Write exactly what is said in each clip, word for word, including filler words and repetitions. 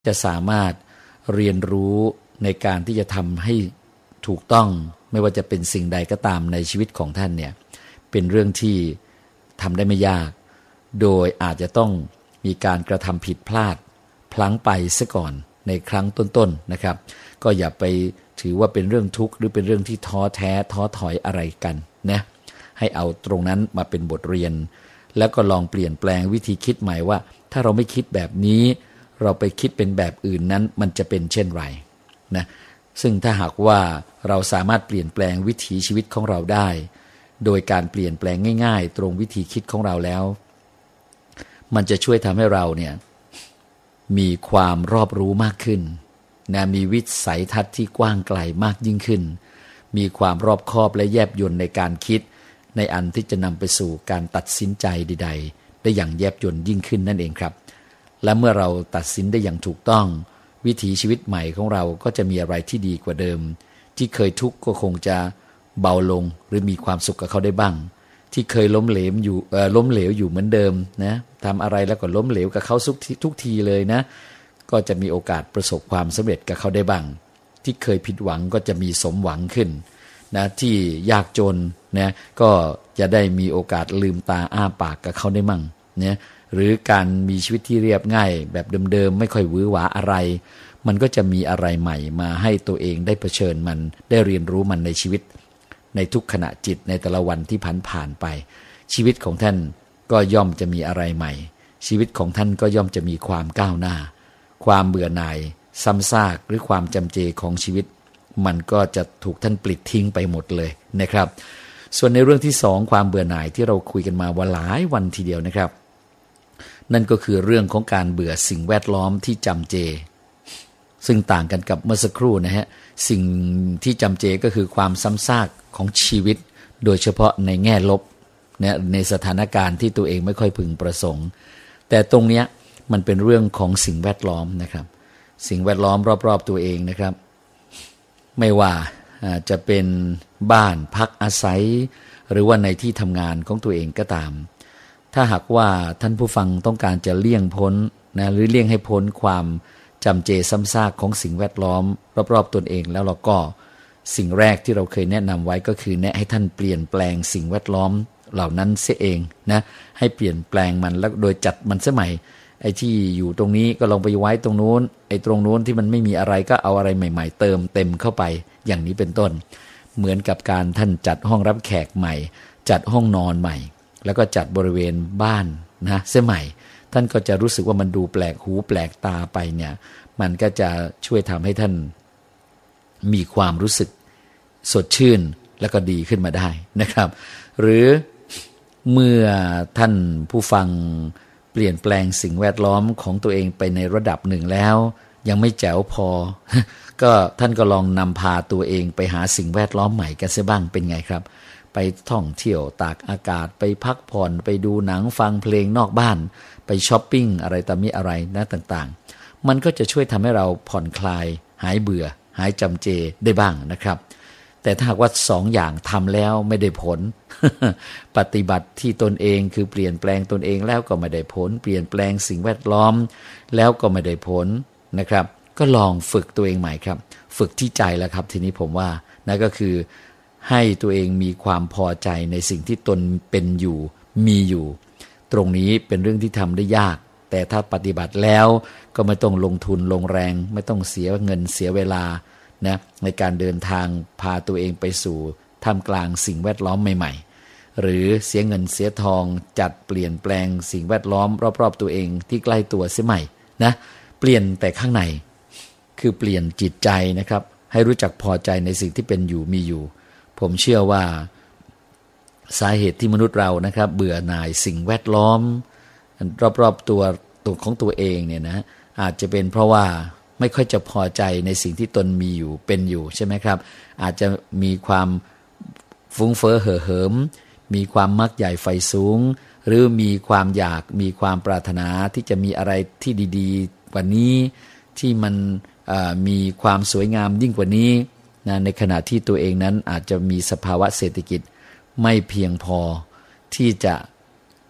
จะสามารถเรียนรู้ในการที่จะทำให้ถูกต้องไม่ว่าจะเป็นสิ่งใดก็ตามในชีวิตของท่านเนี่ยเป็นเรื่องที่ทำได้ไม่ยากโดยอาจจะต้องมีการกระทำผิดพลาดพลั้งไปซะก่อนในครั้งต้นๆนะครับก็อย่าไปถือว่าเป็นเรื่องทุกข์หรือเป็นเรื่องที่ท้อแท้ท้อถอยอะไรกันนะให้เอาตรงนั้นมาเป็นบทเรียนแล้วก็ลองเปลี่ยนแปลงวิธีคิดใหม่ว่าถ้าเราไม่คิดแบบนี้เราไปคิดเป็นแบบอื่นนั้นมันจะเป็นเช่นไรนะซึ่งถ้าหากว่าเราสามารถเปลี่ยนแปลงวิถีชีวิตของเราได้โดยการเปลี่ยนแปลงง่ายๆตรงวิธีคิดของเราแล้วมันจะช่วยทำให้เราเนี่ยมีความรอบรู้มากขึ้นนะมีวิสัยทัศน์ที่กว้างไกลมากยิ่งขึ้นมีความรอบคอบและแยบยลในการคิดในอันที่จะนำไปสู่การตัดสินใจใดๆได้อย่างแยบยลยิ่งขึ้นนั่นเองครับและเมื่อเราตัดสินได้อย่างถูกต้องวิถีชีวิตใหม่ของเราก็จะมีอะไรที่ดีกว่าเดิมที่เคยทุกข์ก็คงจะเบาลงหรือมีความสุขกับเขาได้บ้างที่เคยล้มเหลวอยู่เอ่อล้มเหลวอยู่เหมือนเดิมนะทำอะไรแล้วก็ล้มเหลวกับเขาทุกทีทุกทีเลยนะก็จะมีโอกาสประสบความสำเร็จกับเขาได้บ้างที่เคยผิดหวังก็จะมีสมหวังขึ้นนะที่ยากจนนะก็จะได้มีโอกาสลืมตาอ้าปากกับเขาได้มั่งนะหรือการมีชีวิตที่เรียบง่ายแบบเดิมๆไม่ค่อยหวือหวาอะไรมันก็จะมีอะไรใหม่มาให้ตัวเองได้เผชิญมันได้เรียนรู้มันในชีวิตในทุกขณะจิตในแต่ละวันที่ผ่านผ่านไปชีวิตของท่านก็ย่อมจะมีอะไรใหม่ชีวิตของท่านก็ย่อมจะมีความก้าวหน้าความเบื่อหน่ายซ้ำซากหรือความจำเจของชีวิตมันก็จะถูกท่านปลิดทิ้งไปหมดเลยนะครับส่วนในเรื่องที่สองความเบื่อหน่ายที่เราคุยกันมาว่าหลายวันทีเดียวนะครับนั่นก็คือเรื่องของการเบื่อสิ่งแวดล้อมที่จำเจซึ่งต่างกันกับเมื่อสักครู่นะฮะสิ่งที่จำเจก็คือความซ้ำซากของชีวิตโดยเฉพาะในแง่ลบนะในสถานการณ์ที่ตัวเองไม่ค่อยพึงประสงค์แต่ตรงเนี้ยมันเป็นเรื่องของสิ่งแวดล้อมนะครับสิ่งแวดล้อมรอบๆตัวเองนะครับไม่ว่าจะเป็นบ้านพักอาศัยหรือว่าในที่ทำงานของตัวเองก็ตามถ้าหากว่าท่านผู้ฟังต้องการจะเลี่ยงพ้นนะหรือเลี่ยงให้พ้นความจำเจซ้ำซากของสิ่งแวดล้อมรอบๆตนเองแล้วเราก็สิ่งแรกที่เราเคยแนะนำไว้ก็คือแนะให้ท่านเปลี่ยนแปลงสิ่งแวดล้อมเหล่านั้นเสียเองนะให้เปลี่ยนแปลงมันแล้วโดยจัดมันเสียใหม่ไอ้ที่อยู่ตรงนี้ก็ลองไปไว้ตรงนู้นไอ้ตรงนู้นที่มันไม่มีอะไรก็เอาอะไรใหม่ๆเติมเต็มเข้าไปอย่างนี้เป็นต้นเหมือนกับการท่านจัดห้องรับแขกใหม่จัดห้องนอนใหม่แล้วก็จัดบริเวณบ้านนะเสียใหม่ท่านก็จะรู้สึกว่ามันดูแปลกหูแปลกตาไปเนี่ยมันก็จะช่วยทำให้ท่านมีความรู้สึกสดชื่นแล้วก็ดีขึ้นมาได้นะครับหรือเมื่อท่านผู้ฟังเปลี่ยนแปลงสิ่งแวดล้อมของตัวเองไปในระดับหนึ่งแล้วยังไม่แจ๋วพอ ก็ท่านก็ลองนำพาตัวเองไปหาสิ่งแวดล้อมใหม่กันเสียบ้างเป็นไงครับไปท่องเที่ยวตากอากาศไปพักผ่อนไปดูหนังฟังเพลงนอกบ้านไปช้อปปิ้งอะไรตามนี้อะไรนะต่างๆมันก็จะช่วยทำให้เราผ่อนคลายหายเบื่อหายจำเจได้บ้างนะครับแต่ถ้าหากว่าสองอย่างทำแล้วไม่ได้ผล ปฏิบัติที่ตนเองคือเปลี่ยนแปลงตนเองแล้วก็ไม่ได้ผลเปลี่ยนแปลงสิ่งแวดล้อมแล้วก็ไม่ได้ผลนะครับก็ลองฝึกตัวเองใหม่ครับฝึกที่ใจแล้วครับทีนี้ผมว่านั่นก็คือให้ตัวเองมีความพอใจในสิ่งที่ตนเป็นอยู่มีอยู่ตรงนี้เป็นเรื่องที่ทำได้ยากแต่ถ้าปฏิบัติแล้วก็ไม่ต้องลงทุนลงแรงไม่ต้องเสียเงินเสียเวลานะในการเดินทางพาตัวเองไปสู่ท่ามกลางสิ่งแวดล้อมใหม่ๆหรือเสียเงินเสียทองจัดเปลี่ยนแปลงสิ่งแวดล้อมรอบๆตัวเองที่ใกล้ตัวเสียใหม่นะเปลี่ยนแต่ข้างในคือเปลี่ยนจิตใจนะครับให้รู้จักพอใจในสิ่งที่เป็นอยู่มีอยู่ผมเชื่อว่าสาเหตุที่มนุษย์เรานะครับเบื่อหน่ายสิ่งแวดล้อมรอบๆตัวตัวของตัวเองเนี่ยนะอาจจะเป็นเพราะว่าไม่ค่อยจะพอใจในสิ่งที่ตนมีอยู่เป็นอยู่ใช่ไหมครับอาจจะมีความฟุ้งเฟ้อเห่อเหิมมีความมักใหญ่ไฟสูงหรือมีความอยากมีความปรารถนาที่จะมีอะไรที่ดีๆกว่านี้ที่มันมีความสวยงามยิ่งกว่านี้นะในขณะที่ตัวเองนั้นอาจจะมีสภาวะเศรษฐกิจไม่เพียงพอที่จะ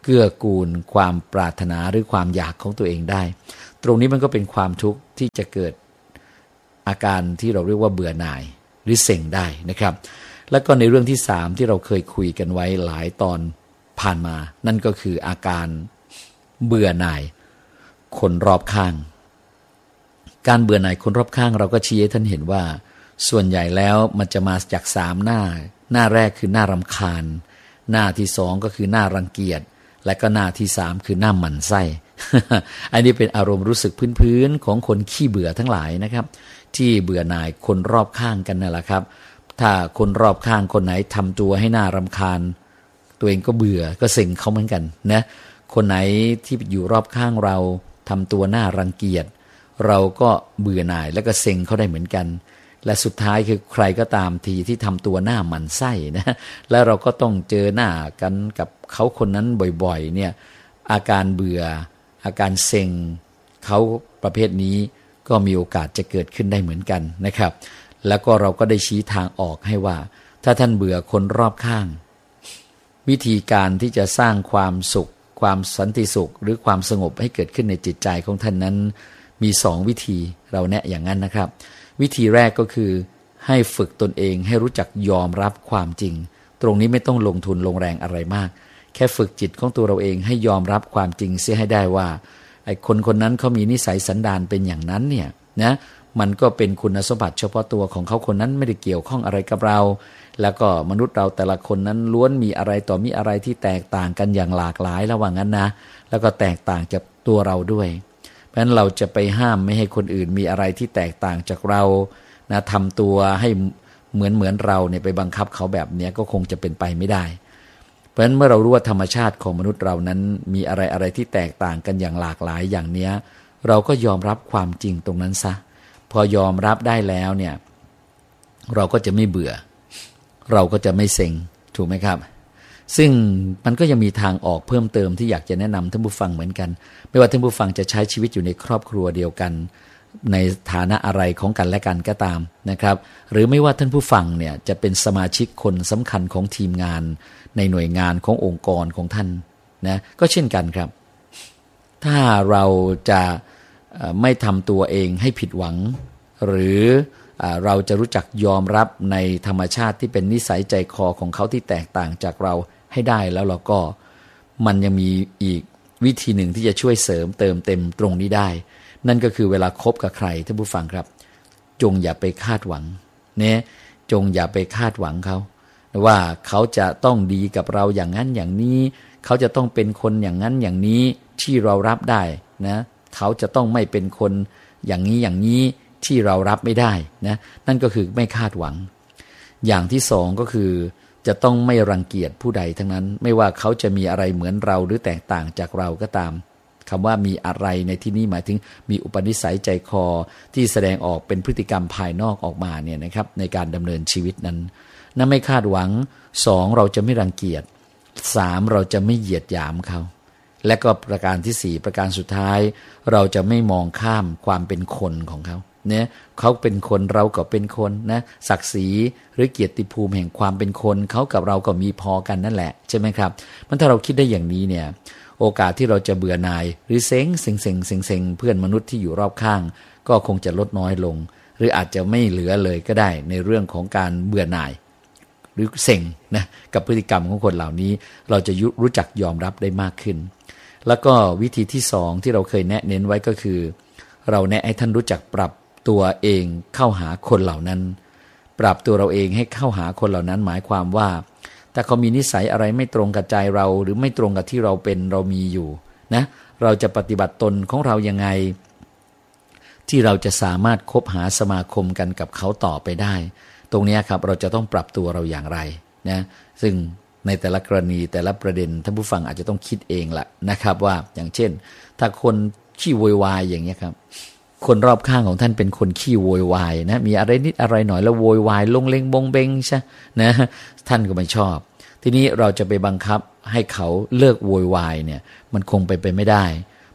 เกื้อกูลความปรารถนาหรือความอยากของตัวเองได้ตรงนี้มันก็เป็นความทุกข์ที่จะเกิดอาการที่เราเรียกว่าเบื่อหน่ายหรือเซ็งได้นะครับแล้วก็ในเรื่องที่สามที่เราเคยคุยกันไว้หลายตอนผ่านมานั่นก็คืออาการเบื่อหน่ายคนรอบข้างการเบื่อหน่ายคนรอบข้างเราก็ชี้ให้ท่านเห็นว่าส่วนใหญ่แล้วมันจะมาจากสามหน้าหน้าแรกคือหน้ารำคาญหน้าที่สองก็คือหน้ารังเกียจและก็หน้าที่สามคือหน้าหมั่นไส้ อันนี้เป็นอารมณ์รู้สึกพื้นๆของคนขี้เบื่อทั้งหลายนะครับที่เบื่อหน่ายคนรอบข้างกันนั่นแหละครับถ้าคนรอบข้างคนไหนทำตัวให้หน้ารำคาญตัวเองก็เบื่อก็เซ็งเขาเหมือนกันนะคนไหนที่อยู่รอบข้างเราทำตัวหน้ารังเกียจเราก็เบื่อหน่ายแล้วก็เซ็งเขาได้เหมือนกันและสุดท้ายคือใครก็ตามทีที่ทำตัวหน้าหมั่นไส้นะแล้วเราก็ต้องเจอหน้ากันกับเขาคนนั้นบ่อยๆเนี่ยอาการเบื่ออาการเซ็งเขาประเภทนี้ก็มีโอกาสจะเกิดขึ้นได้เหมือนกันนะครับแล้วก็เราก็ได้ชี้ทางออกให้ว่าถ้าท่านเบื่อคนรอบข้างวิธีการที่จะสร้างความสุขความสันติสุขหรือความสงบให้เกิดขึ้นในจิตใจของท่านนั้นมีสองวิธีเราแนะอย่างนั้นนะครับวิธีแรกก็คือให้ฝึกตนเองให้รู้จักยอมรับความจริงตรงนี้ไม่ต้องลงทุนลงแรงอะไรมากแค่ฝึกจิตของตัวเราเองให้ยอมรับความจริงเสียให้ได้ว่าไอ้คนคนนั้นเขามีนิสัยสันดานเป็นอย่างนั้นเนี่ยนะมันก็เป็นคุณสมบัติเฉพาะตัวของเขาคนนั้นไม่ได้เกี่ยวข้องอะไรกับเราแล้วก็มนุษย์เราแต่ละคนนั้นล้วนมีอะไรต่อมีอะไรที่แตกต่างกันอย่างหลากหลายระหว่างนั้นนะแล้วก็แตกต่างจากตัวเราด้วยเพราะฉะนั้นเราจะไปห้ามไม่ให้คนอื่นมีอะไรที่แตกต่างจากเรานะทำตัวให้เหมือนเหมือนเราเนี่ยไปบังคับเขาแบบนี้ก็คงจะเป็นไปไม่ได้เพราะฉะนั้นเมื่อเรารู้ว่าธรรมชาติของมนุษย์เรานั้นมีอะไรอะไรที่แตกต่างกันอย่างหลากหลายอย่างเนี้ยเราก็ยอมรับความจริงตรงนั้นซะพอยอมรับได้แล้วเนี่ยเราก็จะไม่เบื่อเราก็จะไม่เซ็งถูกไหมครับซึ่งมันก็ยังมีทางออกเพิ่มเติมที่อยากจะแนะนำท่านผู้ฟังเหมือนกันไม่ว่าท่านผู้ฟังจะใช้ชีวิตอยู่ในครอบครัวเดียวกันในฐานะอะไรของกันและกันก็ตามนะครับหรือไม่ว่าท่านผู้ฟังเนี่ยจะเป็นสมาชิกคนสำคัญของทีมงานในหน่วยงานขององค์กรของท่านนะก็เช่นกันครับถ้าเราจะไม่ทำตัวเองให้ผิดหวังหรือเราจะรู้จักยอมรับในธรรมชาติที่เป็นนิสัยใจคอของเขาที่แตกต่างจากเราให้ได้แล้วเราก็มันยังมีอีกวิธีหนึ่งที่จะช่วยเสริมเติมเต็มตรงนี้ได้นั่นก็คือเวลาคบกับใครท่านผู้ฟังครับจงอย่าไปคาดหวังเนี่ยจงอย่าไปคาดหวังเขาว่าเขาจะต้องดีกับเราอย่างนั้นอย่างนี้เขาจะต้องเป็นคนอย่างนั้นอย่างนี้ที่เรารับได้นะเขาจะต้องไม่เป็นคนอย่างนี้อย่างนี้ที่เรารับไม่ได้นะนั่นก็คือไม่คาดหวังอย่างที่สองก็คือจะต้องไม่รังเกียจผู้ใดทั้งนั้นไม่ว่าเขาจะมีอะไรเหมือนเราหรือแตกต่างจากเราก็ตามคำว่ามีอะไรในที่นี้หมายถึงมีอุปนิสัยใจคอที่แสดงออกเป็นพฤติกรรมภายนอกออกมาเนี่ยนะครับในการดำเนินชีวิตนั้นนั่นไม่คาดหวังสองเราจะไม่รังเกียจสามเราจะไม่เหยียดหยามเขาและก็ประการที่สี่ประการสุดท้ายเราจะไม่มองข้ามความเป็นคนของเขาเนี่ยเขาเป็นคนเราก็เป็นคนนะศักดิ์ศรีหรือเกียรติภูมิแห่งความเป็นคนเขากับเราก็มีพอกันนั่นแหละใช่ไหมครับมันถ้าเราคิดได้อย่างนี้เนี่ยโอกาสที่เราจะเบื่อหน่ายหรือเซ็งเซ็งเซ็งเซ็งเซ็งเพื่อนมนุษย์ที่อยู่รอบข้างก็คงจะลดน้อยลงหรืออาจจะไม่เหลือเลยก็ได้ในเรื่องของการเบื่อหน่ายหรือเซ็งนะกับพฤติกรรมของคนเหล่านี้เราจะรู้จักยอมรับได้มากขึ้นแล้วก็วิธีที่สองที่เราเคยแนะเน้นไว้ก็คือเราแนะให้ท่านรู้จักปรับตัวเองเข้าหาคนเหล่านั้นปรับตัวเราเองให้เข้าหาคนเหล่านั้นหมายความว่าถ้าเขามีนิสัยอะไรไม่ตรงกับใจเราหรือไม่ตรงกับที่เราเป็นเรามีอยู่นะเราจะปฏิบัติตนของเรายังไงที่เราจะสามารถคบหาสมาคมกันกับเขาต่อไปได้ตรงนี้ครับเราจะต้องปรับตัวเราอย่างไรนะซึ่งในแต่ละกรณีแต่ละประเด็นท่านผู้ฟังอาจจะต้องคิดเองละนะครับว่าอย่างเช่นถ้าคนขี้โวยวายอย่างเงี้ยครับคนรอบข้างของท่านเป็นคนขี้โวยวายนะมีอะไรนิดอะไรหน่อยแล้วโวยวายลงเลงบงเบงใช่นะท่านก็ไม่ชอบทีนี้เราจะไปบังคับให้เขาเลิกโวยวายเนี่ยมันคงไปไปไม่ได้เพ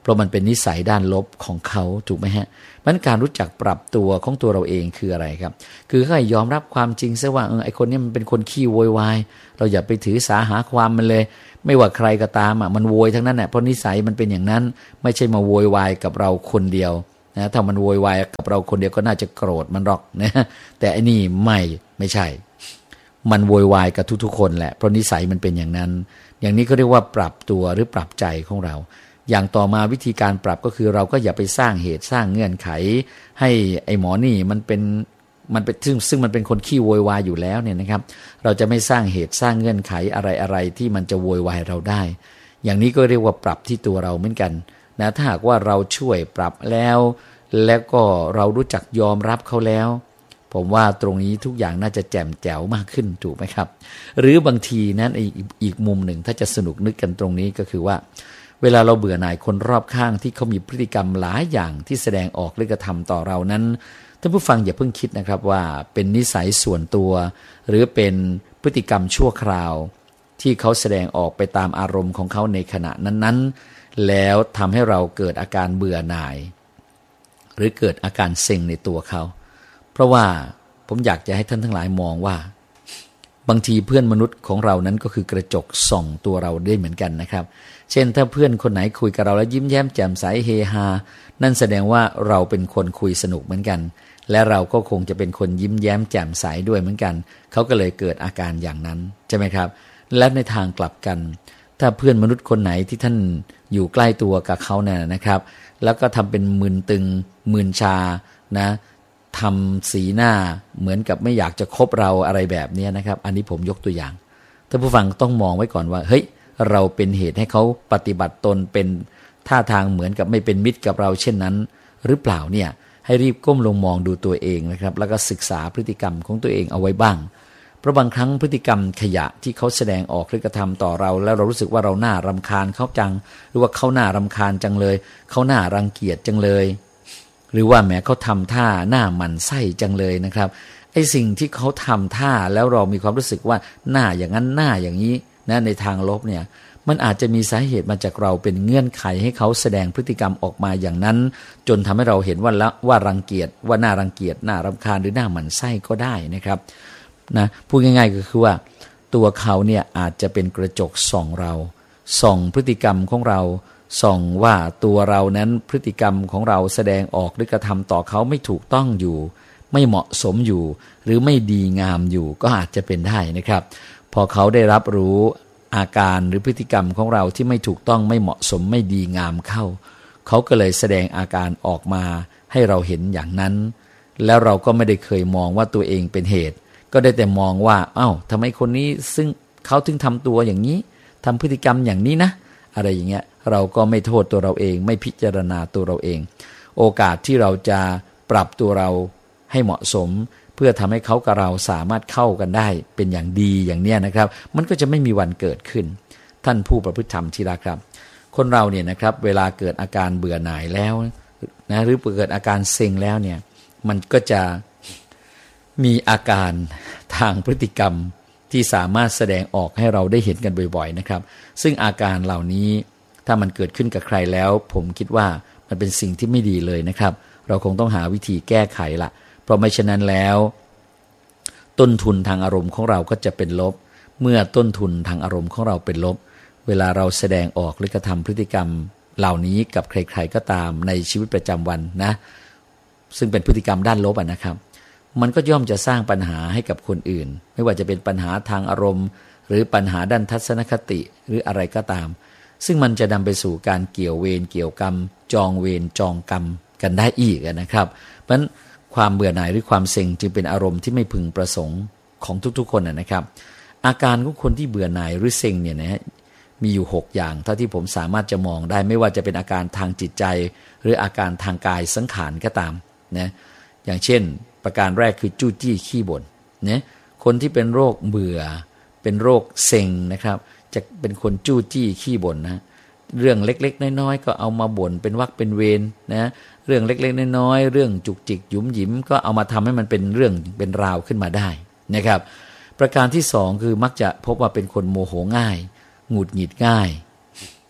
เพราะมันเป็นนิสัยด้านลบของเขาถูกไหมฮะมันการรู้จักปรับตัวของตัวเราเองคืออะไรครับคือให้ยอมรับความจริงซะว่าเออไอคนนี้มันเป็นคนขี้โวยวายเราอย่าไปถือสาหาความมันเลยไม่ว่าใครก็ตามอ่ะมันโวยทั้งนั้นแหละเพราะนิสัยมันเป็นอย่างนั้นไม่ใช่มาโวยวายกับเราคนเดียวนะถ้ามันโวยวายกับเราคนเดียวก็น่าจะโกรธมันหรอกนะแต่อันนี้ไม่ไม่ใช่มันโวยวายกับทุกๆคนแหละเพราะนิสัยมันเป็นอย่างนั้นอย่างนี้ก็เรียกว่าปรับตัวหรือปรับใจของเราอย่างต่อมาวิธีการปรับก็คือเราก็อย่าไปสร้างเหตุสร้างเงื่อนไขให้ไอ้หมอนี่มันเป็นมันเป็นซึ่งซึ่งมันเป็นคนขี้โวยวายอยู่แล้วเนี่ยนะครับเราจะไม่สร้างเหตุสร้างเงื่อนไขอะไรอะไรที่มันจะโวยวายเราได้อย่างนี้ก็เรียกว่าปรับที่ตัวเราเหมือนกันนะถ้าหากว่าเราช่วยปรับแล้วแล้วก็เรารู้จักยอมรับเขาแล้วผมว่าตรงนี้ทุกอย่างน่าจะแจ่มแจ๋วมากขึ้นถูกไหมครับหรือบางทีนั้นอีกอีกมุมหนึ่งถ้าจะสนุกนึกกันตรงนี้ก็คือว่าเวลาเราเบื่อหน่ายคนรอบข้างที่เขามีพฤติกรรมหลายอย่างที่แสดงออกหรือกระทำต่อเรานั้นท่านผู้ฟังอย่าเพิ่งคิดนะครับว่าเป็นนิสัยส่วนตัวหรือเป็นพฤติกรรมชั่วคราวที่เขาแสดงออกไปตามอารมณ์ของเขาในขณะนั้นๆแล้วทำให้เราเกิดอาการเบื่อหน่ายหรือเกิดอาการเซ็งในตัวเขาเพราะว่าผมอยากจะให้ท่านทั้งหลายมองว่าบางทีเพื่อนมนุษย์ของเรานั้นก็คือกระจกส่องตัวเราได้เหมือนกันนะครับเช่นถ้าเพื่อนคนไหนคุยกับเราแล้วยิ้มแย้มแจ่มใสเฮฮานั่นแสดงว่าเราเป็นคนคุยสนุกเหมือนกันและเราก็คงจะเป็นคนยิ้มแย้มแจ่มใสด้วยเหมือนกันเขาก็เลยเกิดอาการอย่างนั้นใช่ไหมครับและในทางกลับกันถ้าเพื่อนมนุษย์คนไหนที่ท่านอยู่ใกล้ตัวกับเขาเนี่ยนะครับแล้วก็ทำเป็นมึนตึงมึนชานะทำสีหน้าเหมือนกับไม่อยากจะคบเราอะไรแบบนี้นะครับอันนี้ผมยกตัวอย่างท่านผู้ฟังต้องมองไว้ก่อนว่าเฮ้ยเราเป็นเหตุให้เขาปฏิบัติตนเป็นท่าทางเหมือนกับไม่เป็นมิตรกับเราเช่นนั้นหรือเปล่าเนี่ยให้รีบก้มลงมองดูตัวเองนะครับแล้วก็ศึกษาพฤติกรรมของตัวเองเอาไว้บ้างเพราะบางครั้งพฤติกรรมขยะที่เขาแสดงออกหรือกระทำต่อเราแล้วเรารู้สึกว่าเราหน้ารำคาญเขาจังหรือว่าเขาหน้ารำคาญจังเลยเขาหน้ารังเกียจจังเลยหรือว่าแม้เขาทำท่าหน้าหมั่นไส้จังเลยนะครับไอ้สิ่งที่เขาทำท่าแล้วเรามีความรู้สึกว่าหน้าอย่างนั้นหน้าอย่างนี้นะในทางลบเนี่ยมันอาจจะมีสาเหตุมาจากเราเป็นเงื่อนไขให้เขาแสดงพฤติกรรมออกมาอย่างนั้นจนทำให้เราเห็นว่าละว่ารังเกียจว่าน่ารังเกียจน่ารำคาญหรือหน้าหมั่นไส้ก็ได้นะครับนะพูดง่ายๆก็คือว่าตัวเขาเนี่ยอาจจะเป็นกระจกส่องเราส่องพฤติกรรมของเราส่องว่าตัวเรานั้นพฤติกรรมของเราแสดงออกหรือกระทำต่อเขาไม่ถูกต้องอยู่ไม่เหมาะสมอยู่หรือไม่ดีงามอยู่ก็อาจจะเป็นได้นะครับพอเขาได้รับรู้อาการหรือพฤติกรรมของเราที่ไม่ถูกต้องไม่เหมาะสมไม่ดีงามเข้าเขาก็เลยแสดงอาการออกมาให้เราเห็นอย่างนั้นแล้วเราก็ไม่ได้เคยมองว่าตัวเองเป็นเหตุก็ได้แต่มองว่าเอ้าทำไมคนนี้ซึ่งเขาถึงทำตัวอย่างนี้ทำพฤติกรรมอย่างนี้นะอะไรอย่างเงี้ยเราก็ไม่โทษตัวเราเองไม่พิจารณาตัวเราเองโอกาสที่เราจะปรับตัวเราให้เหมาะสมเพื่อทำให้เขากับเราสามารถเข้ากันได้เป็นอย่างดีอย่างเนี้ยนะครับมันก็จะไม่มีวันเกิดขึ้นท่านผู้ประพฤติธรรมที่รักครับคนเราเนี่ยนะครับเวลาเกิดอาการเบื่อหน่ายแล้วนะหรือเกิดอาการเซ็งแล้วเนี่ยมันก็จะมีอาการทางพฤติกรรมที่สามารถแสดงออกให้เราได้เห็นกันบ่อยๆนะครับซึ่งอาการเหล่านี้ถ้ามันเกิดขึ้นกับใครแล้วผมคิดว่ามันเป็นสิ่งที่ไม่ดีเลยนะครับเราคงต้องหาวิธีแก้ไขละเพราะไม่ฉะนั้นแล้วต้นทุนทางอารมณ์ของเราก็จะเป็นลบเมื่อต้นทุนทางอารมณ์ของเราเป็นลบเวลาเราแสดงออกหรือกระทำพฤติกรรมเหล่านี้กับใครๆก็ตามในชีวิตประจำวันนะซึ่งเป็นพฤติกรรมด้านลบอ่ะนะครับมันก็ย่อมจะสร้างปัญหาให้กับคนอื่นไม่ว่าจะเป็นปัญหาทางอารมณ์หรือปัญหาด้านทัศนคติหรืออะไรก็ตามซึ่งมันจะนำไปสู่การเกี่ยวเวรเกี่ยวกรรมจองเวรจองกรรมกันได้อีกนะครับเพราะฉะนั้นความเบื่อหน่ายหรือความเซ็งจึงเป็นอารมณ์ที่ไม่พึงประสงค์ของทุกๆคนนะครับอาการของคนที่เบื่อหน่ายหรือเซ็งเนี่ยนะฮะมีอยู่หกอย่างเท่าที่ผมสามารถจะมองได้ไม่ว่าจะเป็นอาการทางจิตใจหรืออาการทางกายสังขารก็ตามนะอย่างเช่นประการแรกคือจู้จี้ขี้บ่นเนี่ยคนที่เป็นโรคเบื่อเป็นโรคเซ็งนะครับจะเป็นคนจู้จี้ขี้บ่นนะเรื่องเล็กๆน้อยๆก็เอามาบ่นเป็นวรรคเป็นเวรนะเรื่องเล็กๆน้อยๆเรื่องจุกจิกหยุมหยิมก็เอามาทำให้มันเป็นเรื่องเป็นราวขึ้นมาได้นะครับประการที่สองคือมักจะพบว่าเป็นคนโมโหง่ายหงุดหงิดง่าย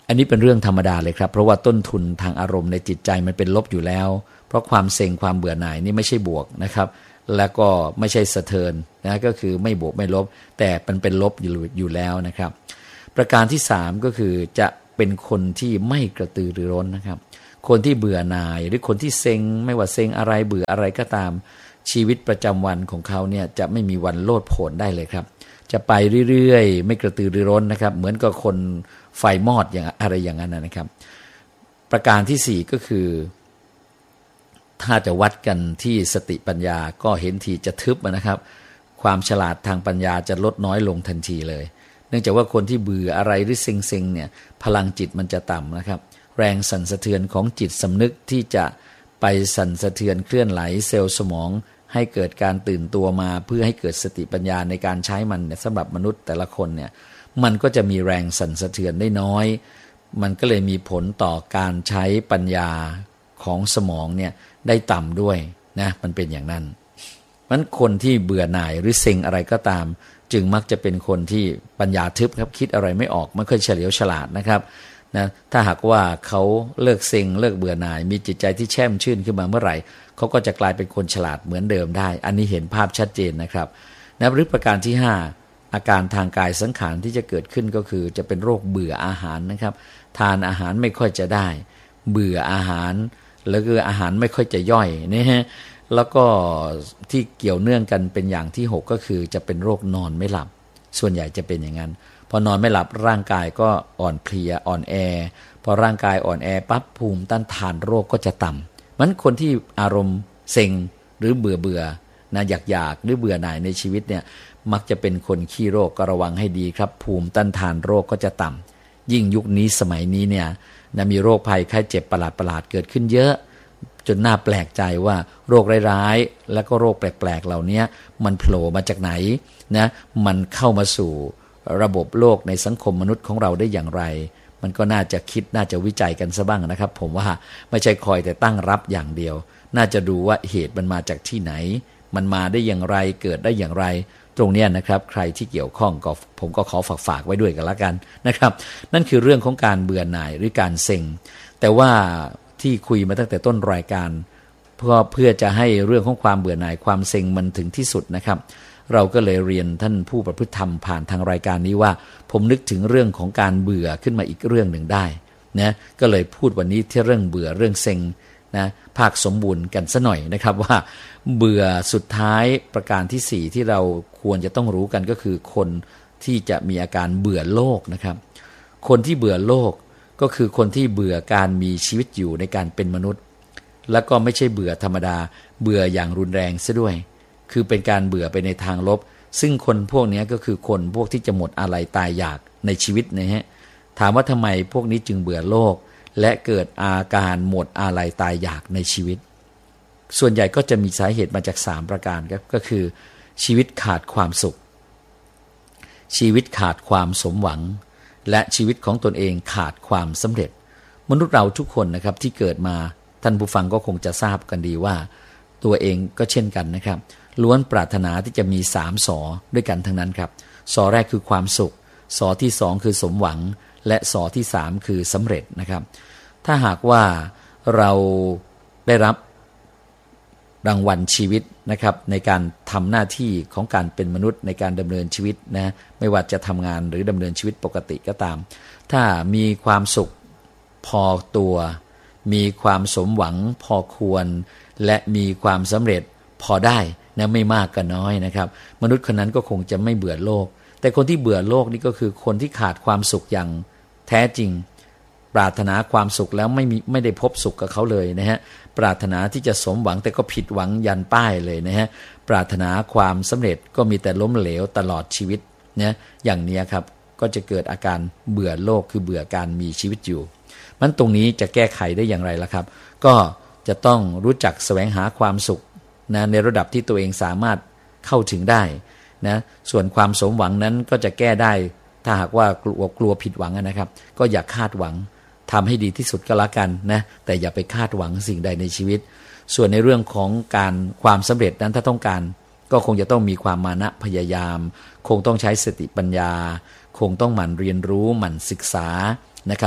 อันนี้เป็นเรื่องธรรมดาเลยครับเพราะว่าต้นทุนทางอารมณ์ในจิตใจมันเป็นลบอยู่แล้วเพราะความเซ็งความเบื่อหน่ายนี่ไม่ใช่บวกนะครับแล้วก็ไม่ใช่สะเทินนะก็คือไม่บวกไม่ลบแต่มันเป็นลบอยู่อยู่แล้วนะครับประการที่สามก็คือจะเป็นคนที่ไม่กระตือรือร้นนะครับคนที่เบื่อหน่ายหรือคนที่เซ็งไม่ว่าเซ็งอะไรเบื่ออะไรก็ตามชีวิตประจำวันของเขาเนี่ยจะไม่มีวันโลดโผนได้เลยครับจะไปเรื่อยๆไม่กระตือรือร้นนะครับเหมือนกับคนไฟมอดอย่างอะไรอย่างนั้นนะครับประการที่สี่ก็คือถ้าจะวัดกันที่สติปัญญาก็เห็นทีจะทึบนะครับความฉลาดทางปัญญาจะลดน้อยลงทันทีเลยเนื่องจากว่าคนที่เบื่ออะไรหรือเซ็งๆเนี่ยพลังจิตมันจะต่ำนะครับแรงสั่นสะเทือนของจิตสำนึกที่จะไปสั่นสะเทือนเคลื่อนไหลเซลล์สมองให้เกิดการตื่นตัวมาเพื่อให้เกิดสติปัญญาในการใช้มันเนี่ยสำหรับมนุษย์แต่ละคนเนี่ยมันก็จะมีแรงสั่นสะเทือนได้น้อยมันก็เลยมีผลต่อการใช้ปัญญาของสมองเนี่ยได้ต่ำด้วยนะมันเป็นอย่างนั้นมันคนที่เบื่อหน่ายหรือเซ็งอะไรก็ตามจึงมักจะเป็นคนที่ปัญญาทึบครับคิดอะไรไม่ออกไม่ค่อยเฉลียวฉลาดนะครับนะถ้าหากว่าเขาเลิกเซ็งเลิกเบื่อหน่ายมีจิตใจที่แช่มชื่นขึ้นมาเมื่อไหร่เขาก็จะกลายเป็นคนฉลาดเหมือนเดิมได้อันนี้เห็นภาพชัดเจนนะครับนะหรือประการที่ห้าอาการทางกายสังขารที่จะเกิดขึ้นก็คือจะเป็นโรคเบื่ออาหารนะครับทานอาหารไม่ค่อยจะได้เบื่ออาหารแล้วก็อาหารไม่ค่อยจะย่อยนะฮะแล้วก็ที่เกี่ยวเนื่องกันเป็นอย่างที่หกก็คือจะเป็นโรคนอนไม่หลับส่วนใหญ่จะเป็นอย่างนั้นพอนอนไม่หลับร่างกายก็อ่อนเพลียอ่อนแอพอร่างกายอ่อนแอปั๊บภูมิต้านทานโรคก็จะต่ำมันคนที่อารมณ์เซ็งหรือเบื่อเบื่อนะอยากอยากหรือเบื่อหน่ายในชีวิตเนี่ยมักจะเป็นคนขี้โรคก็ระวังให้ดีครับภูมิต้านทานโรคก็จะต่ำยิ่งยุคนี้สมัยนี้เนี่ยนะมีโรคภัยไข้เจ็บประหลาดๆเกิดขึ้นเยอะจนน่าแปลกใจว่าโรคร้ายๆแล้วก็โรคแปลกๆเหล่านี้มันโผล่มาจากไหนนะมันเข้ามาสู่ระบบโลกในสังคมมนุษย์ของเราได้อย่างไรมันก็น่าจะคิดน่าจะวิจัยกันซะบ้างนะครับผมว่าไม่ใช่คอยแต่ตั้งรับอย่างเดียวน่าจะดูว่าเหตุมันมาจากที่ไหนมันมาได้อย่างไรเกิดได้อย่างไรตรงนี้นะครับใครที่เกี่ยวข้องก็ผมก็ขอฝากฝากไว้ด้วยกันละกันนะครับนั่นคือเรื่องของการเบื่อหน่ายหรือการเซ็งแต่ว่าที่คุยมาตั้งแต่ต้นรายการเพื่อเพื่อจะให้เรื่องของความเบื่อหน่ายความเซ็งมันถึงที่สุดนะครับเราก็เลยเรียนท่านผู้ประพฤติธรรมผ่านทางรายการนี้ว่าผมนึกถึงเรื่องของการเบื่อขึ้นมาอีกเรื่องหนึ่งได้นะก็เลยพูดวันนี้ที่เรื่องเบื่อเรื่องเซ็งนะภาคสมบูรณ์กันซะหน่อยนะครับว่าเบื่อสุดท้ายประการที่สี่ที่เราควรจะต้องรู้กันก็คือคนที่จะมีอาการเบื่อโลกนะครับคนที่เบื่อโลกก็คือคนที่เบื่อการมีชีวิตอยู่ในการเป็นมนุษย์แล้วก็ไม่ใช่เบื่อธรรมดาเบื่ออย่างรุนแรงซะด้วยคือเป็นการเบื่อไปในทางลบซึ่งคนพวกนี้ก็คือคนพวกที่จะหมดอะไรตายอยากในชีวิตนะฮะถามว่าทำไมพวกนี้จึงเบื่อโลกและเกิดอาการหมดอะไรตายอยากในชีวิตส่วนใหญ่ก็จะมีสาเหตุมาจากสามประการครับก็คือชีวิตขาดความสุขชีวิตขาดความสมหวังและชีวิตของตนเองขาดความสำเร็จมนุษย์เราทุกคนนะครับที่เกิดมาท่านผู้ฟังก็คงจะทราบกันดีว่าตัวเองก็เช่นกันนะครับล้วนปรารถนาที่จะมีสามสอด้วยกันทั้งนั้นครับสอแรกคือความสุขสอที่สองคือสมหวังและสอที่สามคือสำเร็จนะครับถ้าหากว่าเราได้รับรางวัลชีวิตนะครับในการทำหน้าที่ของการเป็นมนุษย์ในการดำเนินชีวิตนะไม่ว่าจะทำงานหรือดำเนินชีวิตปกติก็ตามถ้ามีความสุขพอตัวมีความสมหวังพอควรและมีความสำเร็จพอได้นะไม่มากก็น้อยนะครับมนุษย์คนนั้นก็คงจะไม่เบื่อโลกแต่คนที่เบื่อโลกนี่ก็คือคนที่ขาดความสุขอย่างแท้จริงปรารถนาความสุขแล้วไม่มีไม่ได้พบสุขกับเขาเลยนะฮะปรารถนาที่จะสมหวังแต่ก็ผิดหวังยันป้ายเลยนะฮะปรารถนาความสำเร็จก็มีแต่ล้มเหลวตลอดชีวิตนะอย่างนี้ครับก็จะเกิดอาการเบื่อโลกคือเบื่อการมีชีวิตอยู่มันตรงนี้จะแก้ไขได้อย่างไรล่ะครับก็จะต้องรู้จักแสวงหาความสุขนะในระดับที่ตัวเองสามารถเข้าถึงได้นะส่วนความสมหวังนั้นก็จะแก้ได้ถ้าหากว่ากลัวกลัวผิดหวังนะครับก็อย่าคาดหวังทำให้ดีที่สุดก็แล้วกันนะแต่อย่าไปคาดหวังสิ่งใดในชีวิตส่วนในเรื่องของการความสำเร็จนั้นถ้าต้องการก็คงจะต้องมีความมานะพยายามคงต้องใช้สติปัญญาคงต้องหมั่นเรียนรู้หมั่นศึกษานะครับ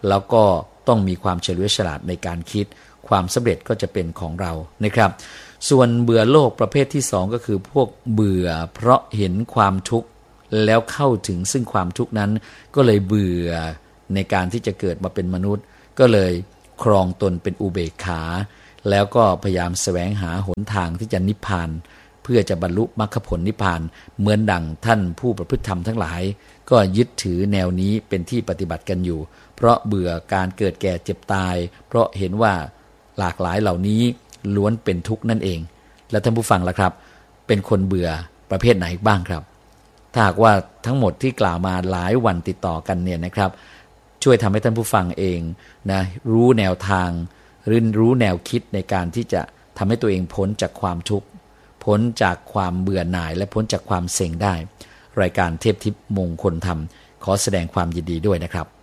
แล้วก็ต้องมีความเฉลียวฉลาดในการคิดความสำเร็จก็จะเป็นของเรานะครับส่วนเบื่อโลกประเภทที่สองก็คือพวกเบื่อเพราะเห็นความทุกข์แล้วเข้าถึงซึ่งความทุกข์นั้นก็เลยเบื่อในการที่จะเกิดมาเป็นมนุษย์ก็เลยครองตนเป็นอุเบกขาแล้วก็พยายามแสวงหาหนทางที่จะนิพพานเพื่อจะบรรลุมรรคผลนิพพานเหมือนดังท่านผู้ประพฤติธรรมทั้งหลายก็ยึดถือแนวนี้เป็นที่ปฏิบัติกันอยู่เพราะเบื่อการเกิดแก่เจ็บตายเพราะเห็นว่าหลากหลายเหล่านี้ล้วนเป็นทุกข์นั่นเองแล้วท่านผู้ฟังล่ะครับเป็นคนเบื่อประเภทไหนบ้างครับถ้าหากว่าทั้งหมดที่กล่าวมาหลายวันติดต่อกันเนี่ยนะครับช่วยทำให้ท่านผู้ฟังเองนะรู้แนวทางหรือรู้แนวคิดในการที่จะทำให้ตัวเองพ้นจากความทุกข์พ้นจากความเบื่อหน่ายและพ้นจากความเซ็งได้รายการเทพทิพย์มงคลธรรมขอแสดงความยินดีด้วยนะครับ